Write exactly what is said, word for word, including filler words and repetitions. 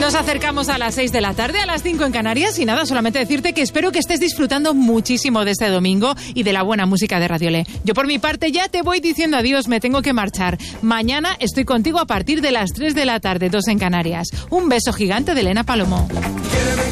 Nos acercamos a las seis de la tarde, a las cinco en Canarias, y nada, solamente decirte que espero que estés disfrutando muchísimo de este domingo y de la buena música de Radio Le. Yo por mi parte ya te voy diciendo adiós, me tengo que marchar. Mañana estoy contigo a partir de las tres de la tarde, dos en Canarias. Un beso gigante de Elena Palomo.